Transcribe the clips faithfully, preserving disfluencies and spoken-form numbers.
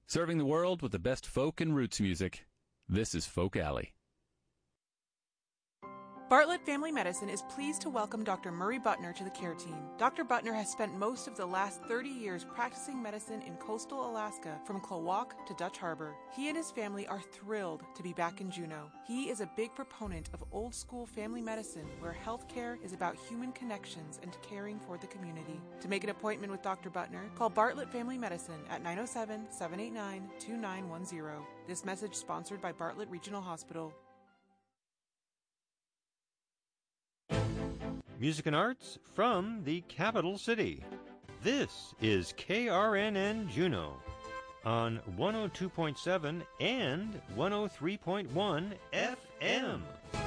Serving the world with the best folk and roots music. This is Folk Alley. Bartlett Family Medicine is pleased to welcome Doctor Murray Butner to the care team. Doctor Butner has spent most of the last thirty years practicing medicine in coastal Alaska, from Klawock to Dutch Harbor. He and his family are thrilled to be back in Juneau. He is a big proponent of old-school family medicine, where healthcare is about human connections and caring for the community. To make an appointment with Doctor Butner, call Bartlett Family Medicine at nine oh seven, seven eight nine, two nine one zero. This message sponsored by Bartlett Regional Hospital. Music and arts from the capital city. This is K R N N Juneau on one oh two point seven and one oh three point one F M.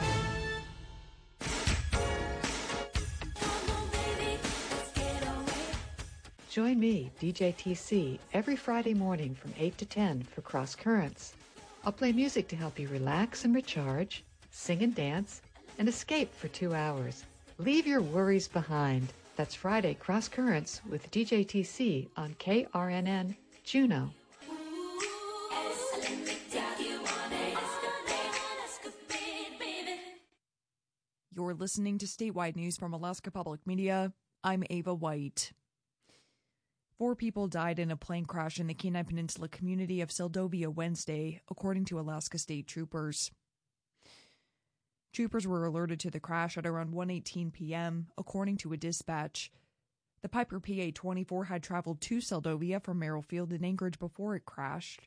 Join me, D J T C, every Friday morning from eight to ten for Cross Currents. I'll play music to help you relax and recharge, sing and dance, and escape for two hours. Leave your worries behind. That's Friday Cross Currents with D J T C on K R N N Juneau. You're listening to statewide news from Alaska Public Media. I'm Ava White. Four people died in a plane crash in the Kenai Peninsula community of Seldovia Wednesday, according to Alaska State Troopers. Troopers were alerted to the crash at around one eighteen p.m., according to a dispatch. The Piper P A twenty-four had traveled to Seldovia from Merrill Field in Anchorage before it crashed.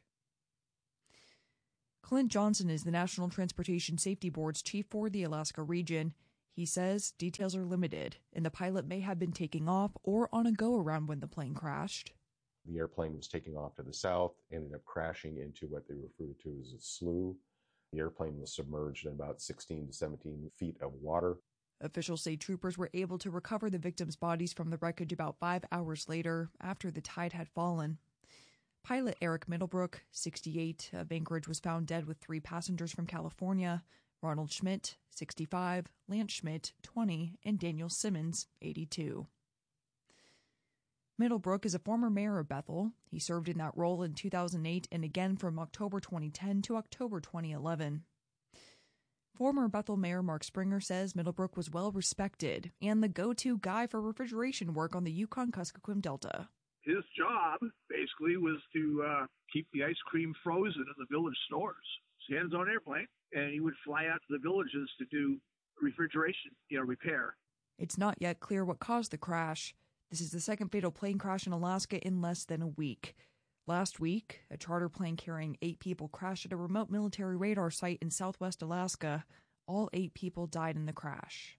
Clint Johnson is the National Transportation Safety Board's chief for the Alaska region. He says details are limited, and the pilot may have been taking off or on a go-around when the plane crashed. The airplane was taking off to the south, ended up crashing into what they referred to as a slough. The airplane was submerged in about sixteen to seventeen feet of water. Officials say troopers were able to recover the victims' bodies from the wreckage about five hours later, after the tide had fallen. Pilot Eric Middlebrook, sixty-eight, of Anchorage, was found dead with three passengers from California: Ronald Schmidt, sixty-five, Lance Schmidt, twenty, and Daniel Simmons, eighty-two. Middlebrook is a former mayor of Bethel. He served in that role in two thousand eight and again from October twenty ten to October twenty eleven. Former Bethel Mayor Mark Springer says Middlebrook was well respected and the go-to guy for refrigeration work on the Yukon-Kuskokwim Delta. His job, basically, was to uh, keep the ice cream frozen in the village stores. He had his own airplane, and he would fly out to the villages to do refrigeration, you know, repair. It's not yet clear what caused the crash. This is the second fatal plane crash in Alaska in less than a week. Last week, a charter plane carrying eight people crashed at a remote military radar site in southwest Alaska. All eight people died in the crash.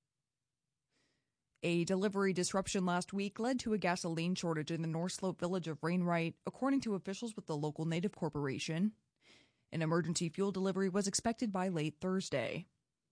A delivery disruption last week led to a gasoline shortage in the North Slope village of Wainwright, according to officials with the local Native Corporation. An emergency fuel delivery was expected by late Thursday.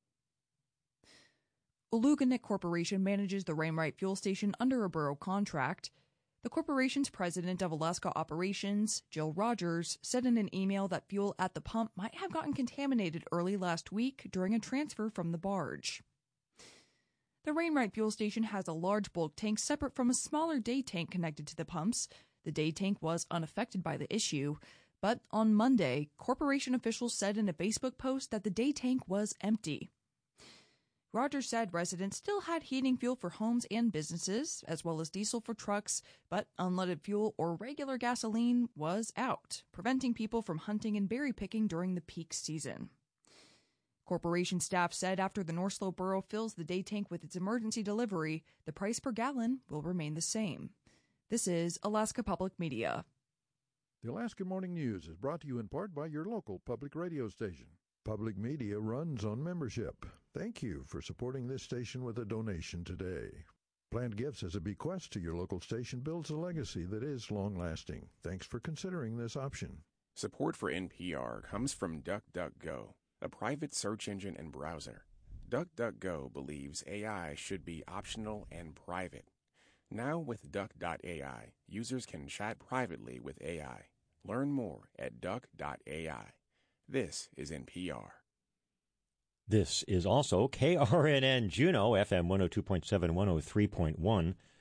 Uluganik Corporation manages the Wainwright fuel station under a borough contract. The corporation's president of Alaska Operations, Jill Rogers, said in an email that fuel at the pump might have gotten contaminated early last week during a transfer from the barge. The Wainwright fuel station has a large bulk tank separate from a smaller day tank connected to the pumps. The day tank was unaffected by the issue, but on Monday, corporation officials said in a Facebook post that the day tank was empty. Rogers said residents still had heating fuel for homes and businesses, as well as diesel for trucks, but unleaded fuel or regular gasoline was out, preventing people from hunting and berry picking during the peak season. Corporation staff said after the North Slope Borough fills the day tank with its emergency delivery, the price per gallon will remain the same. This is Alaska Public Media. The Alaska Morning News is brought to you in part by your local public radio station. Public media runs on membership. Thank you for supporting this station with a donation today. Planned gifts as a bequest to your local station builds a legacy that is long-lasting. Thanks for considering this option. Support for N P R comes from DuckDuckGo, a private search engine and browser. DuckDuckGo believes A I should be optional and private. Now with Duck dot A I, users can chat privately with A I. Learn more at Duck dot A I. This is N P R. This is also K R N N Juneau, F M one oh two point seven, one oh three point one.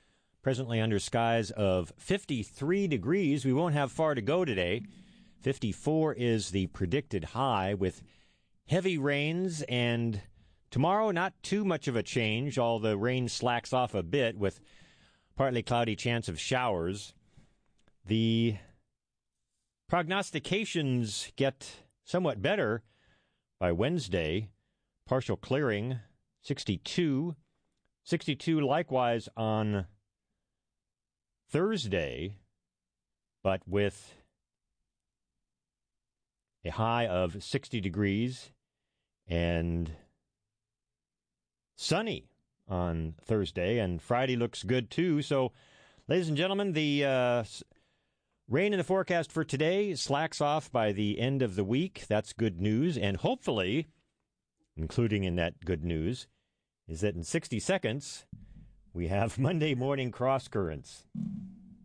presently under skies of fifty-three degrees. We won't have far to go today. fifty-four is the predicted high with heavy rains, and tomorrow not too much of a change. All the rain slacks off a bit with partly cloudy chance of showers. The prognostications get somewhat better by Wednesday. Partial clearing, sixty-two. sixty-two likewise on Thursday, but with a high of sixty degrees and sunny on Thursday, and Friday looks good too. So, ladies and gentlemen, the uh, rain in the forecast for today slacks off by the end of the week. That's good news, and hopefully, including in that good news, is that in sixty seconds, we have Monday morning cross currents.